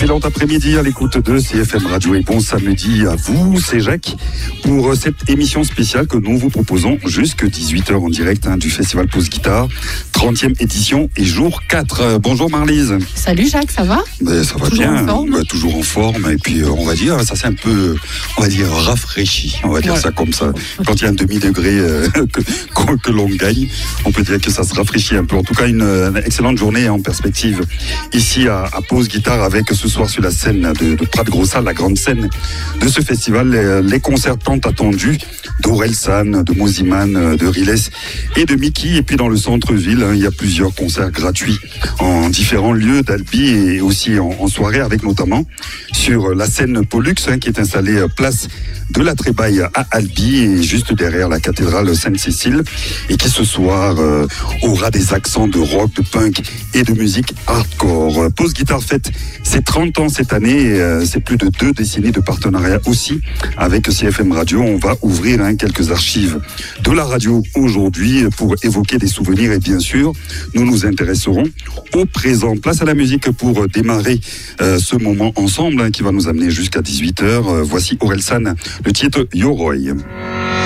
excellent après-midi à l'écoute de CFM Radio et bon samedi à vous, c'est Jacques pour cette émission spéciale que nous vous proposons jusqu'à 18h en direct du Festival Pause Guitare, 30e édition et jour 4. Bonjour Marlise. Salut Jacques, ça va? Ça va toujours bien, en forme. toujours en forme et puis on va dire, ça c'est un peu, on va dire rafraîchi, on va dire ça comme ça. Quand il y a un demi-degré que l'on gagne, on peut dire que ça se rafraîchit un peu. En tout cas, une excellente journée en perspective ici à Pause Guitare avec ce soir sur la scène de Prat-de-Gros-Salle, la grande scène de ce festival, les concerts tant attendus d'Orelsan, de Moziman, de Riles et de Mickey. Et puis dans le centre-ville, il y a plusieurs concerts gratuits en différents lieux d'Albi et aussi en soirée, avec notamment sur la scène Pollux qui est installée place de la Trébaille à Albi et juste derrière la cathédrale Sainte-Cécile et qui ce soir aura des accents de rock, de punk et de musique hardcore. Pause Guitare fête ses 30 ans cette année, c'est plus de 2 décennies de partenariat aussi avec CFM Radio. On va ouvrir quelques archives de la radio aujourd'hui pour évoquer des souvenirs et bien sûr, nous nous intéresserons au présent. Place à la musique pour démarrer ce moment ensemble qui va nous amener jusqu'à 18h. Voici Orelsan, le titre Yoroi.